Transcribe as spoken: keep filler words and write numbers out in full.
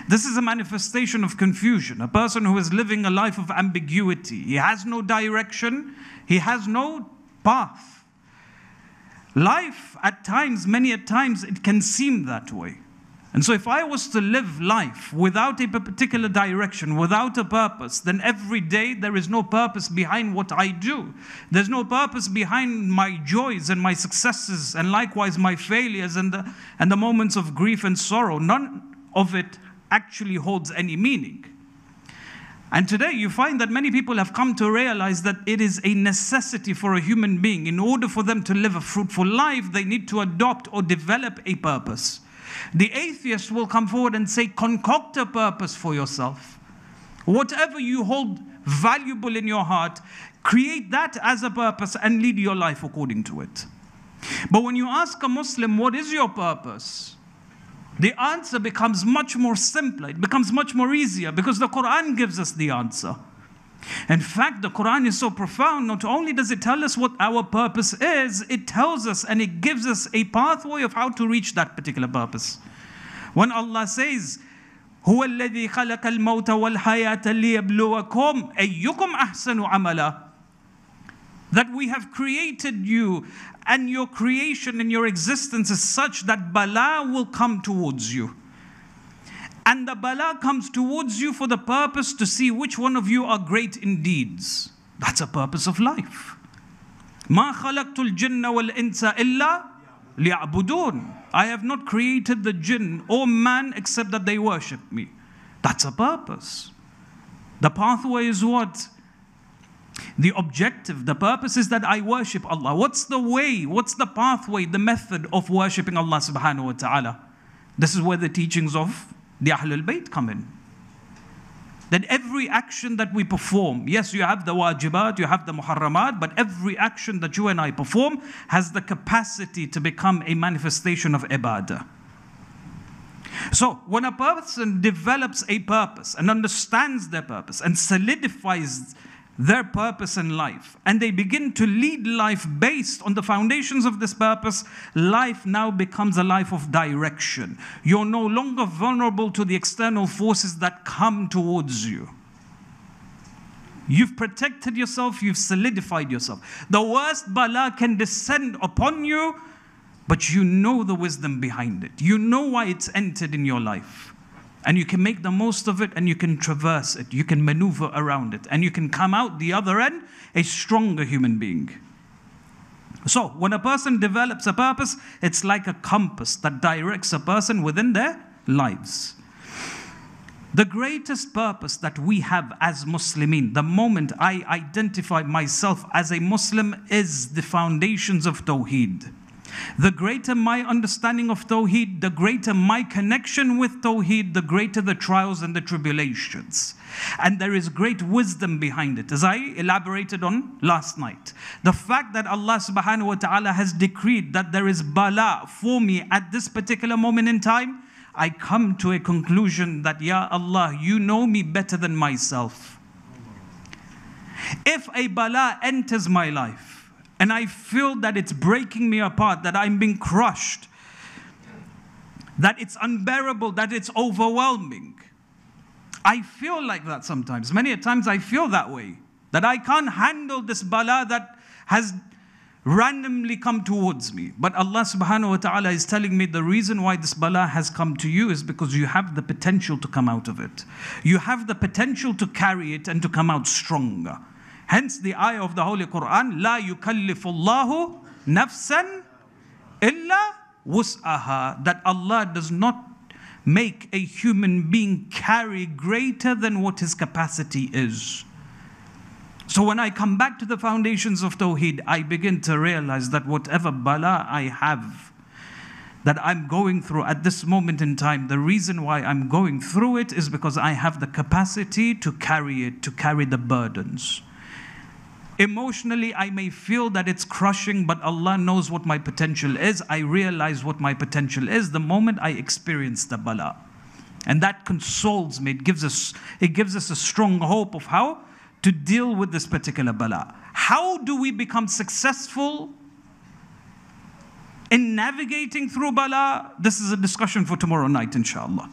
This is a manifestation of confusion. A person who is living a life of ambiguity. He has no direction. He has no path. Life, at times, many at times, it can seem that way. And so if I was to live life without a particular direction, without a purpose, then every day there is no purpose behind what I do. There's no purpose behind my joys and my successes, and likewise my failures and the, and the moments of grief and sorrow. None of it actually holds any meaning. And today you find that many people have come to realize that it is a necessity for a human being. In order for them to live a fruitful life, they need to adopt or develop a purpose. The atheist will come forward and say, concoct a purpose for yourself. Whatever you hold valuable in your heart, create that as a purpose and lead your life according to it. But when you ask a Muslim, what is your purpose? The answer becomes much more simpler. It becomes much more easier because the Quran gives us the answer. In fact, the Quran is so profound. Not only does it tell us what our purpose is, it tells us and it gives us a pathway of how to reach that particular purpose. When Allah says, هُوَ الَّذِي خَلَقَ الْمَوْتَ وَالْحَيَاةَ لِيَبْلُوَكُمْ أَيُّكُمْ أَحْسَنُ عَمَلًا, that we have created you and your creation and your existence is such that bala will come towards you. And the bala comes towards you for the purpose to see which one of you are great in deeds. That's a purpose of life. مَا خَلَقْتُ الْجِنَّ وَالْإِنسَ إِلَّا لِيَعْبُدُونَ. I have not created the jinn or man except that they worship me. That's a purpose. The pathway is what? The objective, the purpose is that I worship Allah. What's the way? What's the pathway, the method of worshipping Allah subhanahu wa ta'ala? This is where the teachings of the Ahlul Bayt come in. That every action that we perform, yes, you have the wajibat, you have the muharramat, but every action that you and I perform has the capacity to become a manifestation of ibadah. So, when a person develops a purpose and understands their purpose and solidifies their purpose in life, and they begin to lead life based on the foundations of this purpose, life now becomes a life of direction. You're no longer vulnerable to the external forces that come towards you. You've protected yourself, you've solidified yourself. The worst bala can descend upon you, but you know the wisdom behind it. You know why it's entered in your life. And you can make the most of it and you can traverse it. You can maneuver around it. And you can come out the other end a stronger human being. So, when a person develops a purpose, it's like a compass that directs a person within their lives. The greatest purpose that we have as Muslimin, the moment I identify myself as a Muslim, is the foundations of Tawheed. The greater my understanding of Tawheed, the greater my connection with Tawheed, the greater the trials and the tribulations. And there is great wisdom behind it, as I elaborated on last night. The fact that Allah subhanahu wa ta'ala has decreed that there is bala for me at this particular moment in time, I come to a conclusion that, Ya Allah, you know me better than myself. If a bala enters my life, and I feel that it's breaking me apart, that I'm being crushed, that it's unbearable, that it's overwhelming. I feel like that sometimes. Many a times I feel that way. That I can't handle this bala that has randomly come towards me. But Allah subhanahu wa ta'ala is telling me the reason why this bala has come to you is because you have the potential to come out of it. You have the potential to carry it and to come out stronger. Hence the ayah of the Holy Quran, لا يكلف الله نفسا إلا وسعها, that Allah does not make a human being carry greater than what his capacity is. So when I come back to the foundations of Tawheed, I begin to realize that whatever bala I have, that I'm going through at this moment in time, the reason why I'm going through it is because I have the capacity to carry it, to carry the burdens. Emotionally, I may feel that it's crushing, but Allah knows what my potential is. I realize what my potential is the moment I experience the bala. And that consoles me. It gives us, it gives us a strong hope of how to deal with this particular bala. How do we become successful in navigating through bala? This is a discussion for tomorrow night, inshallah.